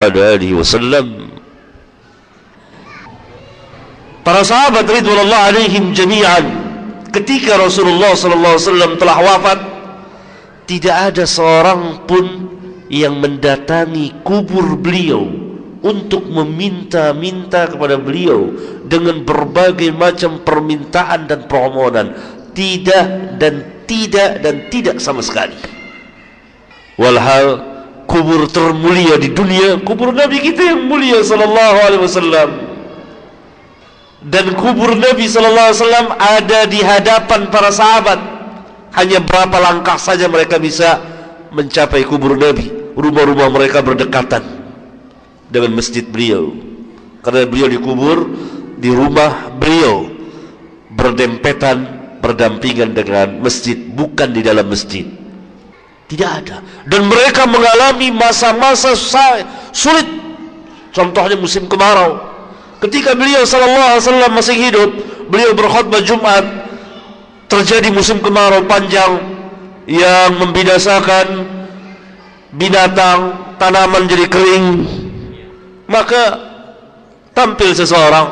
alihi wasallam. Para sahabat ridwanullah alaihim jami'an, ketika Rasulullah sallallahu alaihi wasallam telah wafat, tidak ada seorang pun yang mendatangi kubur beliau untuk meminta-minta kepada beliau dengan berbagai macam permintaan dan permohonan. Tidak dan tidak dan tidak sama sekali. Walhal kubur termulia di dunia, kubur Nabi kita yang mulia sallallahu alaihi wasallam. Dan kubur Nabi sallallahu alaihi wasallam ada di hadapan para sahabat. Hanya berapa langkah saja mereka bisa mencapai kubur Nabi. Rumah-rumah mereka berdekatan dengan masjid beliau, karena beliau dikubur di rumah beliau, berdempetan, berdampingan dengan masjid, bukan di dalam masjid. Tidak ada. Dan mereka mengalami masa-masa sulit. Contohnya musim kemarau. Ketika beliau sallallahu alaihi wasallam masih hidup, beliau berkhutbah Jumat, terjadi musim kemarau panjang yang membinasakan binatang, tanaman jadi kering. Maka tampil seseorang,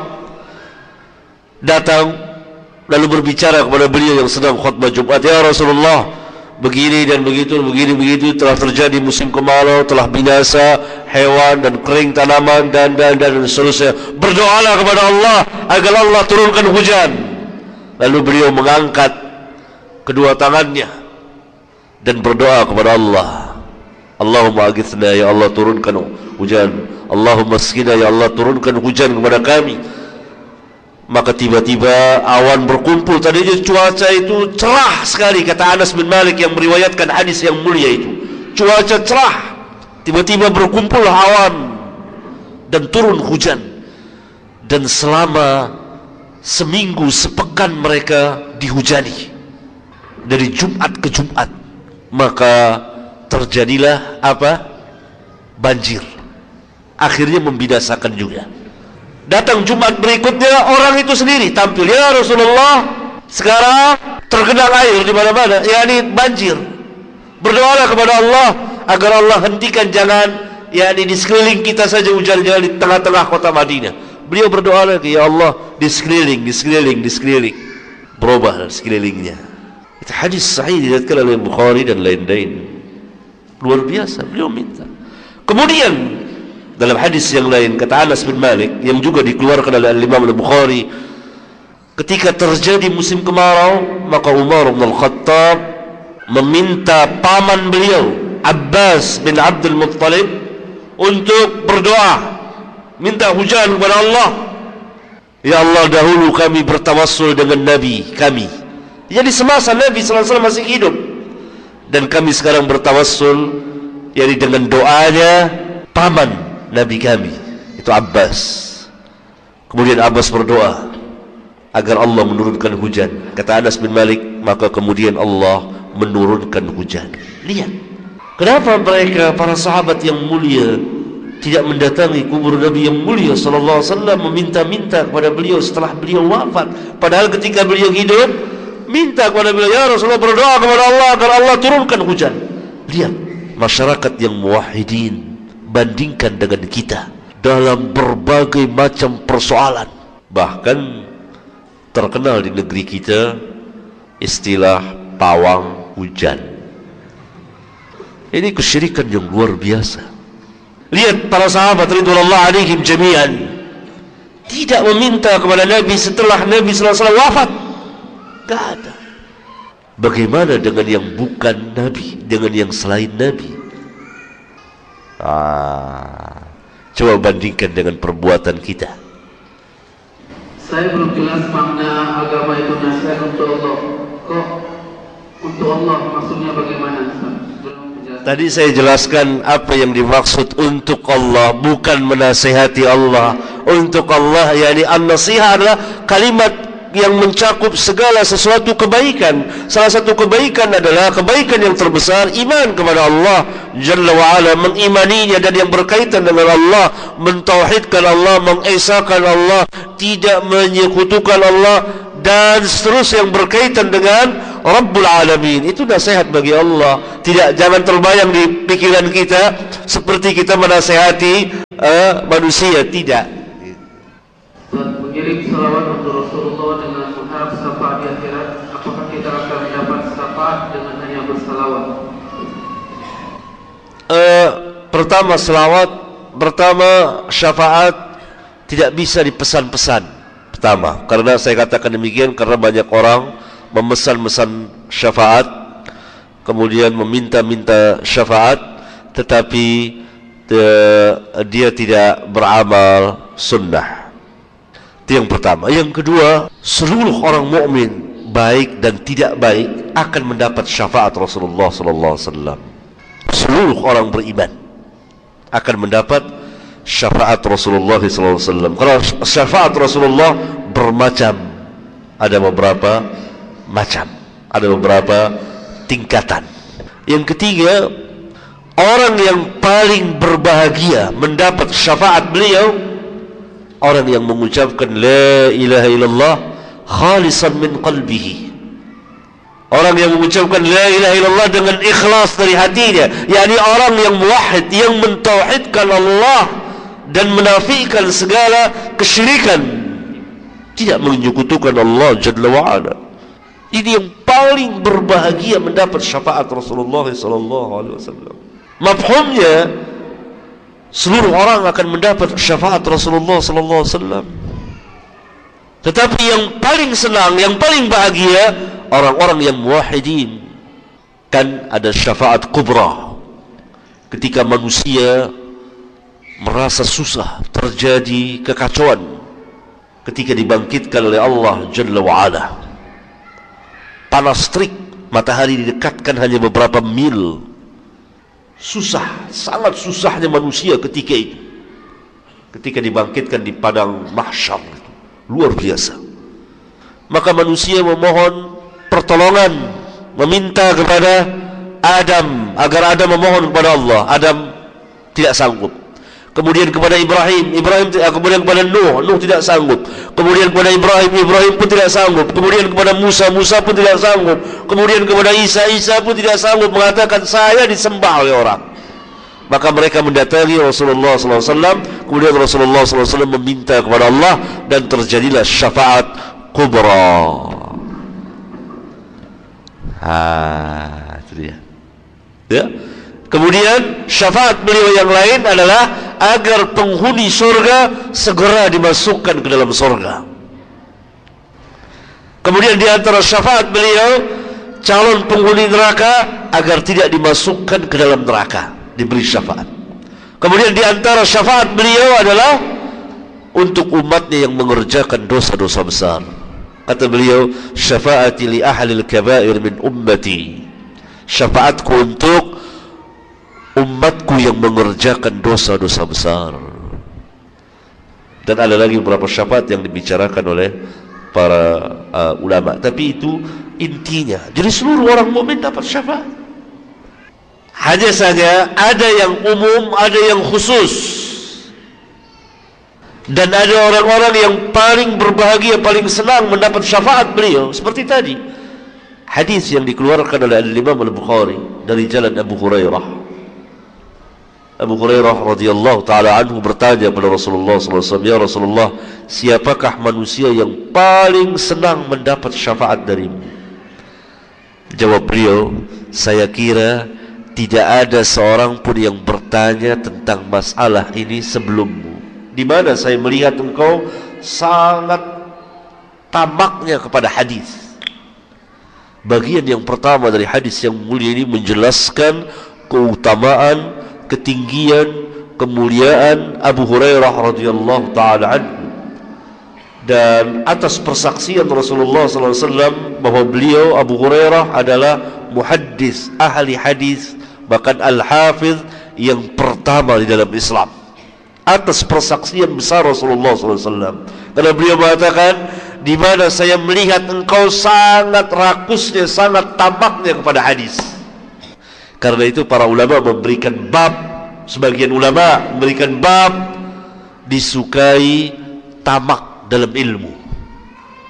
datang lalu berbicara kepada beliau yang sedang khutbah Jumat, "Ya Rasulullah, begini dan begitu, begini-begitu telah terjadi musim kemarau, telah binasa hewan dan kering tanaman dan seterusnya. Berdoalah kepada Allah agar Allah turunkan hujan." Lalu beliau mengangkat kedua tangannya dan berdoa kepada Allah, "Allahumma aghithna, ya Allah turunkan hujan. Allahumma askina, ya Allah turunkan hujan kepada kami." Maka tiba-tiba awan berkumpul. Tadinya cuaca itu cerah sekali, kata Anas bin Malik yang meriwayatkan hadis yang mulia itu. Cuaca cerah, tiba-tiba berkumpul awan dan turun hujan. Dan selama seminggu, sepekan mereka dihujani dari Jumat ke Jumat. Maka terjadilah apa? Banjir. Akhirnya membinasakan juga. Datang Jumat berikutnya, orang itu sendiri tampil, "Ya Rasulullah, sekarang tergenang air di mana-mana, yakni banjir. Berdoalah kepada Allah agar Allah hentikan, jangan yakni di sekeliling kita saja hujan, jangan di tengah-tengah kota Madinah." Beliau berdoa lagi, "Ya Allah, di sekeliling. Berubah sekelilingnya." Itu hadis sahih diriwayatkan oleh Bukhari dan lain-lain. Luar biasa, beliau minta. Kemudian dalam hadis yang lain, kata Anas bin Malik yang juga dikeluarkan oleh Imam Al-Bukhari, ketika terjadi musim kemarau, maka Umar bin Al-Khattab meminta paman beliau Abbas bin Abdul Muttalib untuk berdoa, minta hujan kepada Allah. "Ya Allah, dahulu kami bertawassul dengan Nabi kami." Jadi semasa Nabi SAW masih hidup, dan kami sekarang bertawassul yakni dengan doanya paman Nabi kami, itu Abbas. Kemudian Abbas berdoa agar Allah menurunkan hujan. Kata Anas bin Malik, maka kemudian Allah menurunkan hujan. Lihat, kenapa mereka, para sahabat yang mulia, tidak mendatangi kubur Nabi yang mulia sallallahu alaihi wasallam meminta-minta kepada beliau setelah beliau wafat. Padahal ketika beliau hidup, minta kepada beliau, "Ya Rasulullah, berdoa kepada Allah agar Allah turunkan hujan." Lihat, masyarakat yang muwahhidin bandingkan dengan kita dalam berbagai macam persoalan. Bahkan terkenal di negeri kita istilah pawang hujan. Ini kesyirikan yang luar biasa. Lihat para sahabat ridwanullah alaihim jami'an tidak meminta kepada Nabi setelah Nabi sallallahu alaihi wasallam wafat. Tak ada. Bagaimana dengan yang bukan Nabi, dengan yang selain Nabi? Coba bandingkan dengan perbuatan kita. Saya belum jelas makna agama itu nasihat untuk Allah. Kok untuk Allah maksudnya bagaimana? Tadi saya jelaskan apa yang dimaksud untuk Allah, bukan menasihati Allah. Untuk Allah, yakni an-nasihat adalah kalimat yang mencakup segala sesuatu kebaikan. Salah satu kebaikan adalah kebaikan yang terbesar, iman kepada Allah Jalla wa'ala, mengimaninya dan yang berkaitan dengan Allah, mentauhidkan Allah, mengesahkan Allah, tidak menyekutukan Allah dan seterusnya yang berkaitan dengan Rabbul Alamin. Itu nasihat bagi Allah. Jangan terbayang di pikiran kita seperti kita menasihati manusia. Tidak. Mengirim salawat untuk Rasulullah dengan mengharap syafaat di akhirat, apakah kita akan mendapat syafaat dengan hanya bersalawat? Pertama syafaat tidak bisa dipesan-pesan. Pertama, karena saya katakan demikian karena banyak orang memesan-mesan syafaat, kemudian meminta-minta syafaat, tetapi dia tidak beramal sunnah. Itu yang pertama. Yang kedua, seluruh orang mukmin baik dan tidak baik akan mendapat syafaat Rasulullah sallallahu alaihi wasallam. Seluruh orang beriman akan mendapat syafaat Rasulullah sallallahu alaihi wasallam. Karena syafaat Rasulullah bermacam, ada beberapa macam, ada beberapa tingkatan. Yang ketiga, orang yang paling berbahagia mendapat syafaat beliau, orang yang mengucapkan la ilaha illallah khalisan min qalbihi. Orang yang mengucapkan la ilaha illallah dengan ikhlas dari hatinya, yakni orang yang muwahhid, yang mentauhidkan Allah dan menafikan segala kesyirikan, tidak menyekutukan Allah Jalla wa Ala. Ini yang paling berbahagia mendapat syafaat Rasulullah sallallahu alaihi wasallam. Mafhumnya, seluruh orang akan mendapat syafaat Rasulullah sallallahu alaihi wasallam. Tetapi yang paling senang, yang paling bahagia orang-orang yang muwahhidin. Kan ada syafaat kubra ketika manusia merasa susah, terjadi kekacauan, ketika dibangkitkan oleh Allah Jalla wa'ala. Panas terik, matahari didekatkan hanya beberapa mil. Susah, sangat susahnya manusia ketika itu, ketika dibangkitkan di padang mahsyar. Luar biasa. Maka manusia memohon pertolongan, meminta kepada Adam agar Adam memohon kepada Allah. Adam tidak sanggup. Kemudian kepada Ibrahim, kemudian kepada Nuh tidak sanggup. Kemudian kepada Ibrahim pun tidak sanggup. Kemudian kepada Musa pun tidak sanggup. Kemudian kepada Isa pun tidak sanggup, mengatakan saya disembah oleh orang. Maka mereka mendatangi Rasulullah SAW. Kemudian Rasulullah SAW meminta kepada Allah dan terjadilah syafaat kubra. Itu dia. Ya. Kemudian syafaat beliau yang lain adalah agar penghuni surga segera dimasukkan ke dalam surga. Kemudian di antara syafaat beliau, calon penghuni neraka agar tidak dimasukkan ke dalam neraka, diberi syafaat. Kemudian di antara syafaat beliau adalah untuk umatnya yang mengerjakan dosa-dosa besar. Kata beliau, syafaati li ahlil kabair min ummati. Syafaatku untuk umatku yang mengerjakan dosa-dosa besar. Dan ada lagi beberapa syafaat yang dibicarakan oleh para ulama. Tapi itu intinya. Jadi seluruh orang mukmin dapat syafaat. Hanya saja ada yang umum, ada yang khusus. Dan ada orang-orang yang paling berbahagia, paling senang mendapat syafaat beliau. Seperti tadi hadis yang dikeluarkan oleh Imam Al-Bukhari dari jalan Abu Hurairah. Abu Hurairah radhiyallahu taala anhu bertanya kepada Rasulullah SAW, ya Rasulullah, siapakah manusia yang paling senang mendapat syafaat darimu? Jawab beliau, saya kira tidak ada seorang pun yang bertanya tentang masalah ini sebelummu, di mana saya melihat engkau sangat tamaknya kepada hadis. Bagian yang pertama dari hadis yang mulia ini menjelaskan keutamaan, ketinggian, kemuliaan Abu Hurairah radhiyallahu taala anhu, dan atas persaksian Rasulullah SAW bahwa beliau Abu Hurairah adalah muhaddis, ahli hadis, bahkan al-hafiz yang pertama di dalam Islam. Atas persaksian besar Rasulullah SAW, karena beliau mengatakan, di mana saya melihat engkau sangat rakusnya, sangat tamaknya kepada hadis. Karena itu para ulama memberikan bab, sebagian ulama memberikan bab disukai tamak dalam ilmu.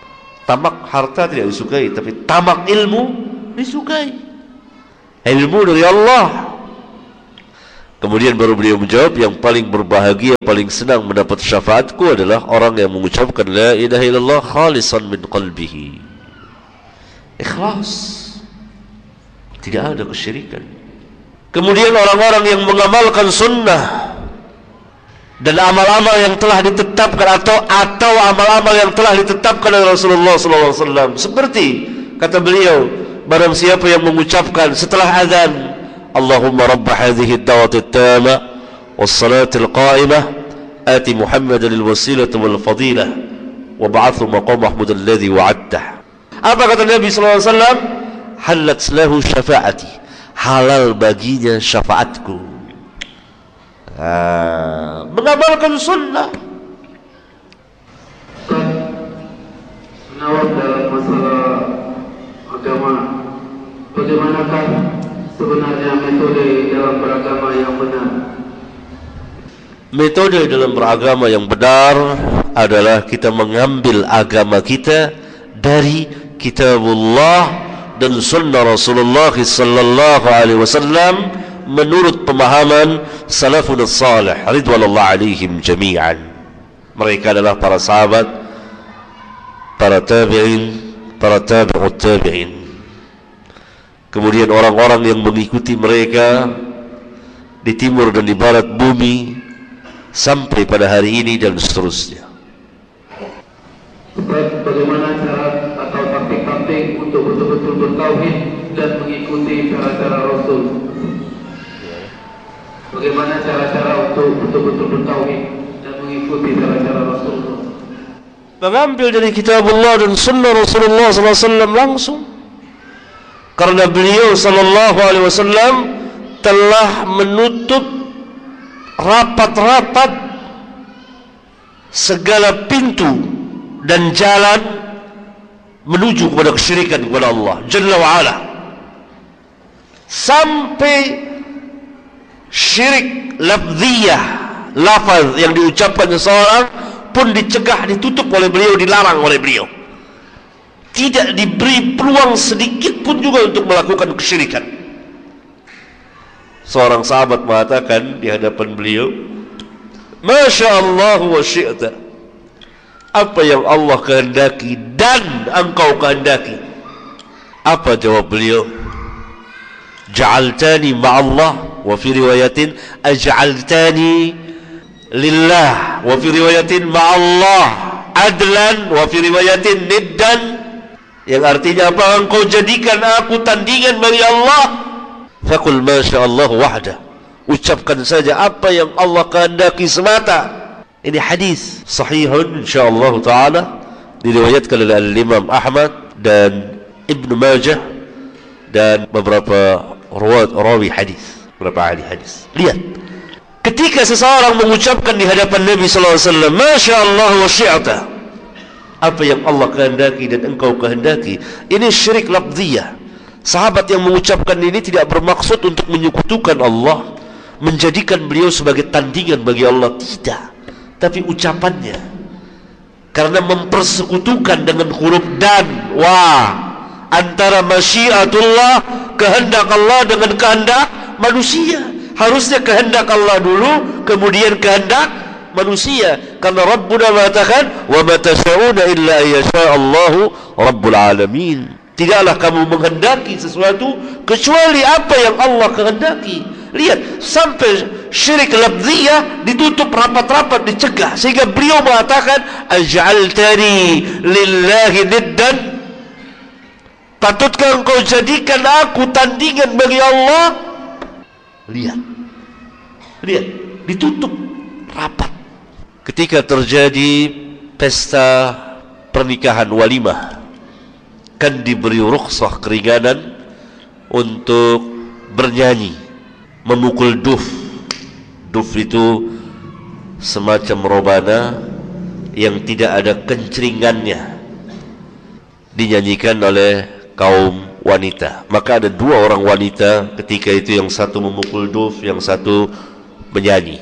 Tamak harta tidak disukai, tapi tamak ilmu disukai. Ilmu dari Allah. Kemudian baru beliau menjawab, yang paling berbahagia, paling senang mendapat syafaatku adalah orang yang mengucapkan la ilaha illallah khalisan min qalbihi. Ikhlas, tidak ada kesyirikan. Kemudian orang-orang yang mengamalkan sunnah dan amal-amal yang telah ditetapkan atau amal-amal yang telah ditetapkan oleh Rasulullah SAW, seperti kata beliau, barang siapa yang mengucapkan setelah azan, Allahumma rabb hadhihi ad-da'wati at-tamah was-salati al-qa'imah ati Muhammadan al-wasilata wal-fadilah wa ba'athu maqam Mahmud alladhi wa'adtah. Apa kata Nabi SAW? Halat lahu syafaati, halal baginya syafaatku. Mengamalkan sunnah. Menawar dalam masalah agama, bagaimanakah sebenarnya metode dalam beragama yang benar? Metode dalam beragama yang benar adalah kita mengambil agama kita dari kitabullah dan sunnah Rasulullah sallallahu alaihi wasallam menurut pemahaman salafun salih ridwanullah alaihim jami'an. Mereka adalah para sahabat, para tabi'in, para tabi'ut tabi'in. Kemudian orang-orang yang mengikuti mereka di timur dan di barat bumi sampai pada hari ini dan seterusnya. Bagaimana cara atau taktik-taktik untuk betul-betul bertauhid dan mengikuti cara-cara Rasul? Bagaimana cara-cara untuk betul-betul bertauhid dan mengikuti cara-cara Rasul? Mengambil dari kitabullah dan sunnah Rasulullah SAW langsung, karena beliau SAW telah menutup rapat-rapat segala pintu dan jalan menuju kepada kesyirikan kepada Allah Jalla wa'ala, sampai syirik lafziyah, lafaz yang diucapkan seseorang pun dicegah, ditutup oleh beliau, dilarang oleh beliau. Tidak diberi peluang sedikit pun juga untuk melakukan kesyirikan. Seorang sahabat mengatakan di hadapan beliau, Masya Allah wa syi'ta, apa yang Allah kehendaki dan engkau kehendaki. Apa jawab beliau? Ja'altani ma'allah, wa fi riwayatin aj'altani lillah, wa fi riwayatin ma'allah adlan, wa fi riwayatin niddan. Yang artinya apa? Engkau jadikan aku tandingan bagi Allah. Faqul masya Allah wahda, ucapkan saja apa yang Allah kehendaki semata. Ini hadis sahihun insyaallah taala, diriwayatkan oleh Imam Ahmad dan Ibnu Majah dan beberapa rawi hadis, beberapa ahli hadis. Lihat, ketika seseorang mengucapkan di hadapan Nabi sallallahu alaihi wasallam, Masya Allah wa syi'ta, apa yang Allah kehendaki dan engkau kehendaki, ini syirik lafziyah. Sahabat yang mengucapkan ini tidak bermaksud untuk menyekutukan Allah, menjadikan beliau sebagai tandingan bagi Allah, tidak. Tapi ucapannya karena mempersekutukan dengan huruf dan wa antara masyiatullah, kehendak Allah, dengan kehendak manusia. Harusnya kehendak Allah dulu, kemudian kehendak manusia, karena Rabbuna mengatakan wa ma tasyauna illa ayyasha Allahu rabbul alamin. Tidaklah kamu menghendaki sesuatu kecuali apa yang Allah kehendaki. Lihat, sampai syirik lafziyah ditutup rapat-rapat, dicegah, sehingga beliau mengatakan aj'altani lillahi niddan, patutkah engkau jadikan aku tandingan bagi Allah? Lihat, ditutup rapat. Ketika terjadi pesta pernikahan walimah, kan diberi rukhsah, keringanan untuk bernyanyi, memukul duf. Duf itu semacam robana yang tidak ada kencringannya, dinyanyikan oleh kaum wanita. Maka ada dua orang wanita ketika itu, yang satu memukul duf, yang satu menyanyi.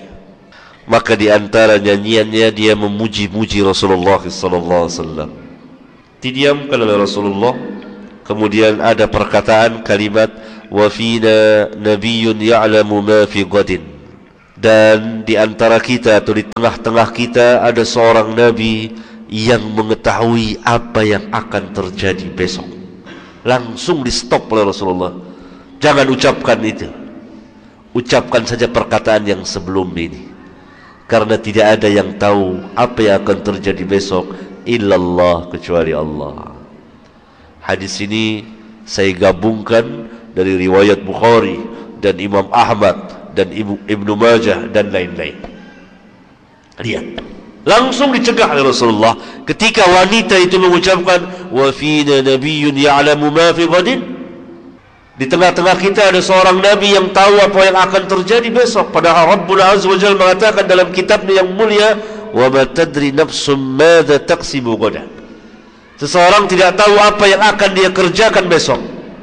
Maka di antara nyanyiannya dia memuji-muji Rasulullah sallallahu alaihi wasallam. didiamkan oleh Rasulullah. Kemudian ada perkataan kalimat wa fina nabiyyun ya'lamu ma fi ghadin, dan di antara kita atau di tengah-tengah kita ada seorang nabi yang mengetahui apa yang akan terjadi besok. Langsung di stop oleh Rasulullah. Jangan ucapkan itu, ucapkan saja perkataan yang sebelum ini, karena tidak ada yang tahu apa yang akan terjadi besok illallah, kecuali Allah. Hadis ini saya gabungkan dari riwayat Bukhari dan Imam Ahmad dan Ibnu Majah dan lain-lain. Lihat, langsung dicegah oleh Rasulullah ketika wanita itu mengucapkan wa fina nabiyyun ya'lamu ma fi ghadin. Di tengah-tengah kita ada seorang nabi yang tahu apa yang akan terjadi besok. Padahal Rabbul Azza wa Jalla mengatakan dalam kitabnya yang mulia, wa ma tadri nafsum madza taksibu ghadan. Seseorang tidak tahu apa yang akan dia kerjakan besok.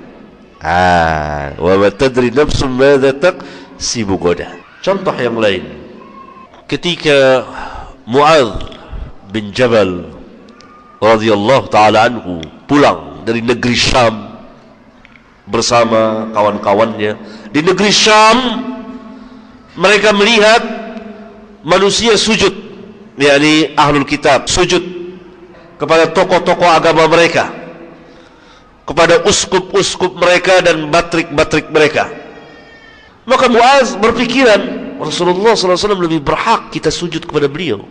Wa ma tadri nafsum madza taksibu ghadan. Contoh yang lain, ketika Mu'adz bin Jabal radhiyallahu taala anhu pulang dari negeri Syam bersama kawan-kawannya. Di negeri Syam mereka melihat manusia sujud, yakni ahlul kitab sujud kepada tokoh-tokoh agama mereka, kepada uskup-uskup mereka dan batrik-batrik mereka. Maka Mu'adz berpikiran, Rasulullah SAW lebih berhak kita sujud kepada beliau.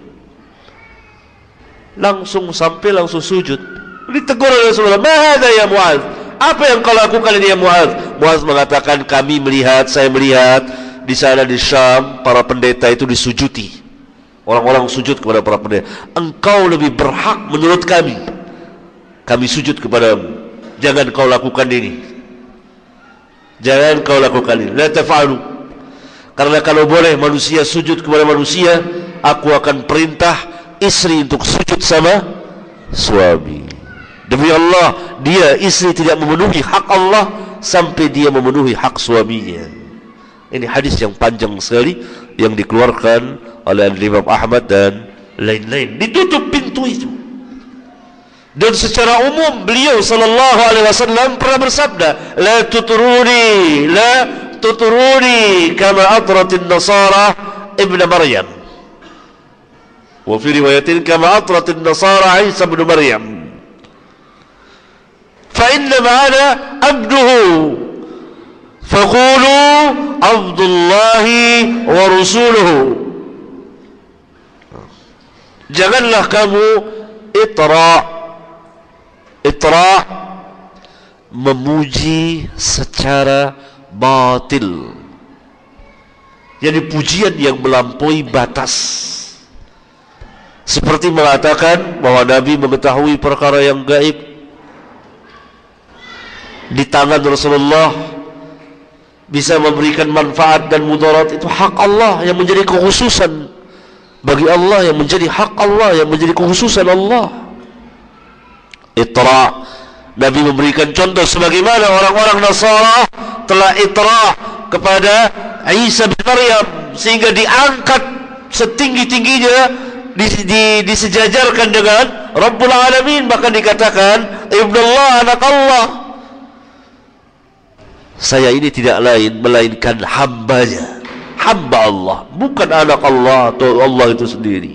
Langsung sujud. Ditegur oleh Rasulullah, "Ma hadza ya Mu'adz? Apa yang kau lakukan ini ya Mu'adz?" Mu'adz mengatakan, saya melihat di sana di Syam para pendeta itu disujuti. Orang-orang sujud kepada para pendeta. Engkau lebih berhak menurut kami. Kami sujud kepadamu. Jangan kau lakukan ini. Jangan kau lakukan ini. La taf'alu. Karena kalau boleh manusia sujud kepada manusia, aku akan perintah istri untuk sujud sama suami. Demi Allah, dia istri tidak memenuhi hak Allah sampai dia memenuhi hak suaminya. Ini hadis yang panjang sekali yang dikeluarkan oleh Imam Ahmad dan lain-lain. Ditutup pintu itu. Dan secara umum beliau sallallahu alaihi wasallam pernah bersabda, la tuturuni kama atratin nasara ibn Maryam. Wa fi riwayatin kama atratin nasara Isa ibn Maryam. Fa inna ma'ana abduhu faqulu abdullahi wa rasuluhu. Janganlah kamu itra memuji secara batil, jadi pujian yang melampaui batas, seperti mengatakan bahwa Nabi mengetahui perkara yang gaib. Di tangan Rasulullah bisa memberikan manfaat dan mudarat, itu hak Allah yang menjadi kekhususan bagi Allah, yang menjadi hak Allah, yang menjadi kekhususan Allah. Itra, Nabi memberikan contoh sebagaimana orang-orang Nasara telah itra kepada Isa bin Maryam sehingga diangkat setinggi-tingginya, disejajarkan dengan Rabbul Alamin, bahkan dikatakan Ibnullah, anak Allah. Saya ini tidak lain melainkan hambanya, hamba Allah, bukan anak Allah atau Allah itu sendiri.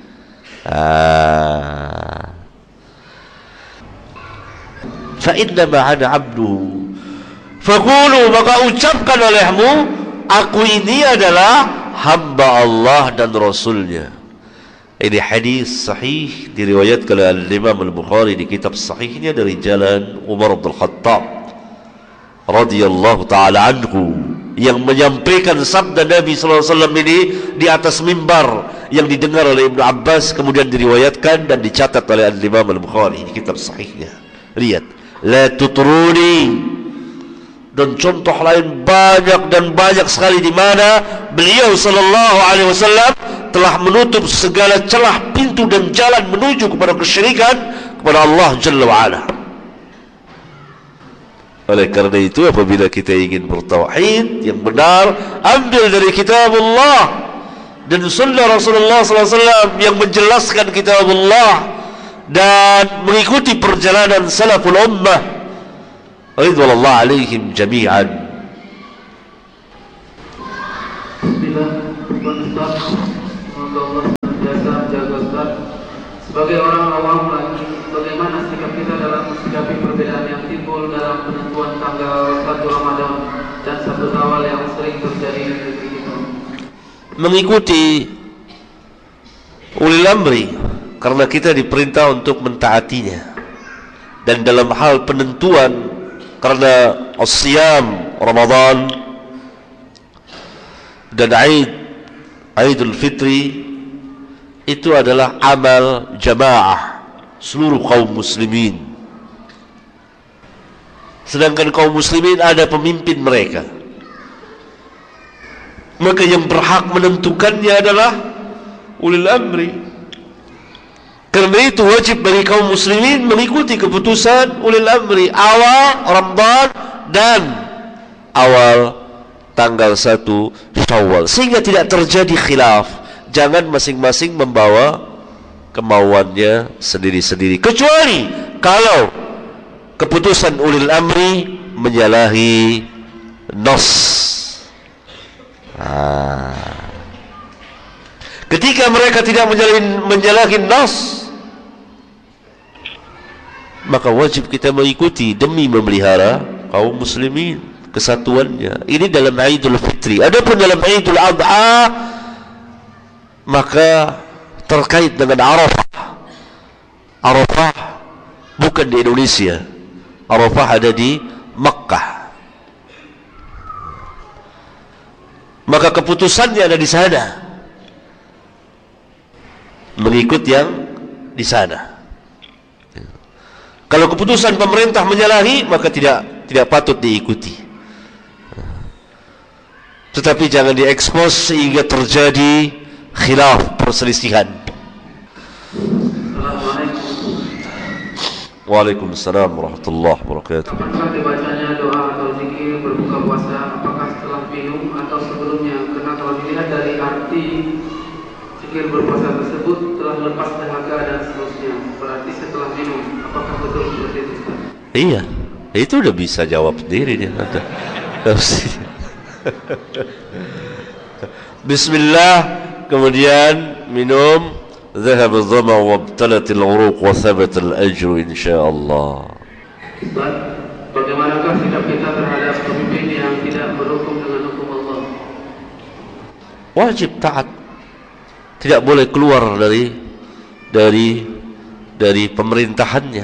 Fa inna ma'ana abduhu faqulu, maka ucapkan olehmu, aku ini adalah hamba Allah dan Rasulnya. Ini hadis sahih diriwayatkan oleh Imam Al-Bukhari di kitab sahihnya dari jalan Umar bin Khattab radhiyallahu ta'ala anhu, yang menyampaikan sabda Nabi sallallahu alaihi wasallam ini di atas mimbar yang didengar oleh Ibnu Abbas, kemudian diriwayatkan dan dicatat oleh Imam Al-Bukhari di kitab sahihnya. Lihat, la tutruni, dan contoh lain banyak dan banyak sekali di mana beliau sallallahu alaihi wasallam telah menutup segala celah pintu dan jalan menuju kepada kesyirikan kepada Allah Jalla wa Ala. Oleh karena itu, apabila kita ingin bertauhid yang benar, ambil dari kitab Allah dan sunnah Rasulullah SAW yang menjelaskan kitab Allah dan mengikuti perjalanan salaful ummah ridwanullah alaihim jami'an. Bismillah, Ustaz, semoga Allah senantiasa menjaga Ustaz. Sebagai orang awam lagi, bagaimana sikap kita dalam mensikapi perbedaan yang timbul dalam penentuan tanggal 1 Ramadan dan 1 Syawal yang sering terjadi di negeri kita? Mengikuti ulil amri, karena kita diperintah untuk mentaatinya. Dan dalam hal penentuan, karena as-siyam Ramadan dan Aidul Fitri itu adalah amal jamaah seluruh kaum muslimin. Sedangkan kaum muslimin ada pemimpin mereka, maka yang berhak menentukannya adalah ulil amri. Karena itu wajib bagi kaum muslimin mengikuti keputusan ulil amri awal Ramadan dan awal tanggal 1 Syawal, sehingga tidak terjadi khilaf. Jangan masing-masing membawa kemauannya sendiri-sendiri, kecuali kalau keputusan ulil amri menyalahi nas. Ketika mereka tidak menyalahi nas, maka wajib kita mengikuti demi memelihara kaum muslimin, kesatuannya. Ini dalam Aidul Fitri. Adapun dalam Aidul Adha, maka terkait dengan Arafah. Arafah bukan di Indonesia. Arafah ada di Makkah. Maka keputusannya ada di sana, mengikut yang di sana. Kalau keputusan pemerintah menyalahi, maka tidak patut diikuti. Tetapi jangan diekspos sehingga terjadi khilaf, perselisihan. Waalaikumsalam warahmatullahi wabarakatuh. Apakah dibacanya doa atau zikir berbuka puasa, apakah setelah minum atau sebelumnya? Karena kalau dilihat dari arti zikir berpuasa tersebut telah lepas dahaga dan seterusnya, berarti setelah minum. Apakah betul seperti itu, Ustaz? Iya, itu udah bisa jawab sendiri dia. Bismillah, kemudian minum, ذهب الظمأ وابتلت العروق وثبت الأجر إن شاء الله. Ustaz, bagaimanakah sikap kita terhadap pemimpin yang tidak berhukum dengan hukum Allah? Wajib taat, tidak boleh keluar dari pemerintahannya.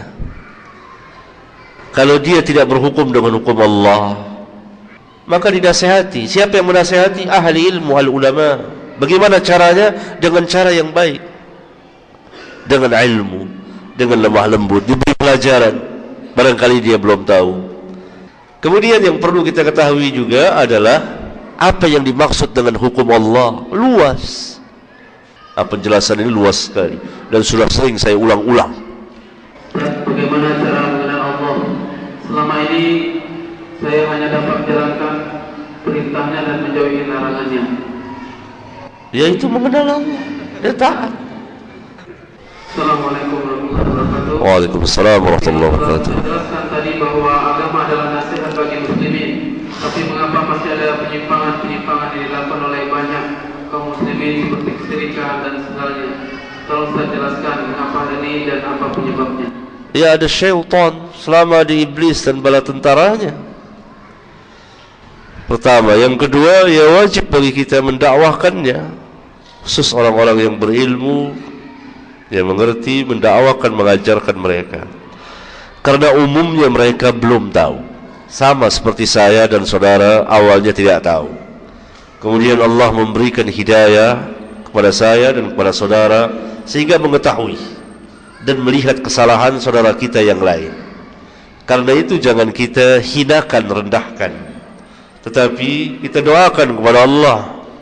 Kalau dia tidak berhukum dengan hukum Allah, maka dinasihati. Siapa yang menasihati? Ahli ilmu, al-ulama. Bagaimana caranya? Dengan cara yang baik, dengan ilmu, dengan lemah lembut, diberi pelajaran barangkali dia belum tahu. Kemudian yang perlu kita ketahui juga adalah apa yang dimaksud dengan hukum Allah. Luas. Penjelasan ini luas sekali dan sudah sering saya ulang-ulang. Bagaimana cara mengenal Allah? Selama ini saya hanya dapat menjalankan perintahnya dan menjauhi larangannya. Yaitu mengenal Allah, dia taat. Assalamualaikum warahmatullahi wabarakatuh. Waalaikumsalam warahmatullahi wabarakatuh. Jelaskan tadi bahwa agama adalah nasihat bagi muslimin, tapi mengapa masih ada penyimpangan yang dilakukan oleh banyak kaum muslimin seperti kesyirikan dan segalanya? Tolong saya jelaskan mengapa ini dan apa penyebabnya. Ya, ada syaitan selama di iblis dan bala tentaranya. Pertama, yang kedua, ya wajib bagi kita mendakwahkannya, khusus orang-orang yang berilmu, yang mengerti, mendakwakan, mengajarkan mereka. Karena umumnya mereka belum tahu. Sama seperti saya dan saudara awalnya tidak tahu. Kemudian Allah memberikan hidayah kepada saya dan kepada saudara sehingga mengetahui dan melihat kesalahan saudara kita yang lain. Karena itu jangan kita hinakan, rendahkan, tetapi kita doakan kepada Allah.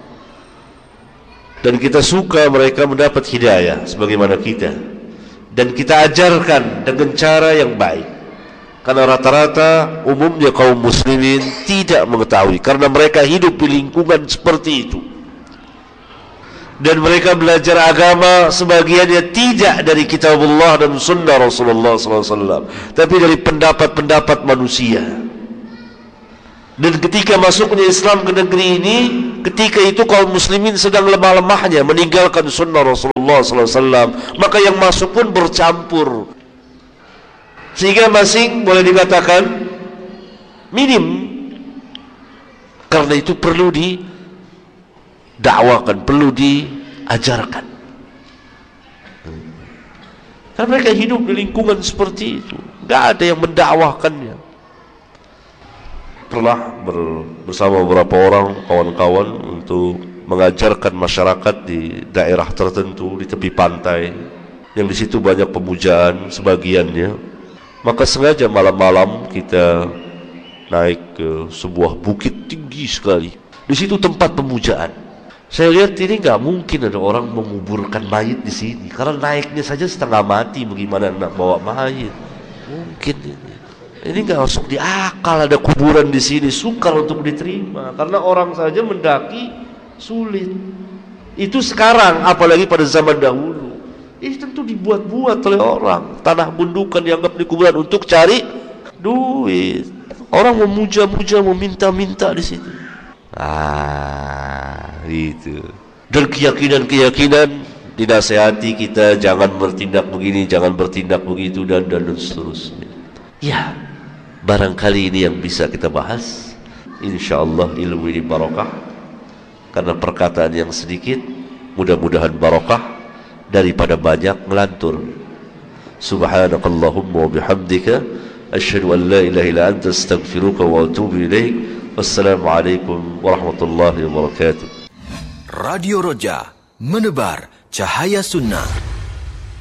Dan kita suka mereka mendapat hidayah sebagaimana kita, dan kita ajarkan dengan cara yang baik. Karena rata-rata umumnya kaum muslimin tidak mengetahui, karena mereka hidup di lingkungan seperti itu. dan mereka belajar agama sebagiannya tidak dari kitabullah dan sunnah Rasulullah SAW, tapi dari pendapat-pendapat manusia. Dan ketika masuknya Islam ke negeri ini, ketika itu kaum muslimin sedang lemah-lemahnya meninggalkan sunnah Rasulullah SAW, maka yang masuk pun bercampur, sehingga masing boleh dikatakan minim. Karena itu perlu didakwakan, perlu diajarkan. Karena mereka hidup di lingkungan seperti itu, nggak ada yang mendakwahkannya. Pernah bersama beberapa orang kawan-kawan untuk mengajarkan masyarakat di daerah tertentu di tepi pantai yang di situ banyak pemujaan sebagiannya. Maka sengaja malam-malam kita naik ke sebuah bukit tinggi sekali. Di situ tempat pemujaan. Saya lihat ini nggak mungkin ada orang menguburkan mayit di sini, karena naiknya saja setengah mati, bagaimana nak bawa mayit? Mungkin ini. Ini nggak masuk di akal ada kuburan di sini, sukar untuk diterima karena orang saja mendaki sulit. Itu sekarang, apalagi pada zaman dahulu. Ini tentu dibuat-buat oleh orang. Tanah gundukan dianggap di kuburan untuk cari duit. Orang memuja-muja, meminta-minta di situ. Itu. Dan keyakinan-keyakinan dinasihati kita jangan bertindak begini, jangan bertindak begitu, dan seterusnya. Ya, barangkali ini yang bisa kita bahas. InsyaAllah ilmu ini barokah, karena perkataan yang sedikit mudah-mudahan barokah daripada banyak ngelantur. Subhanakallahumma wa bihamdika asyhadu an la ilaha illa anta astaghfiruka wa atubu ilaik. Wassalamualaikum warahmatullahi wabarakatuh. Radio Roja, menebar cahaya sunnah.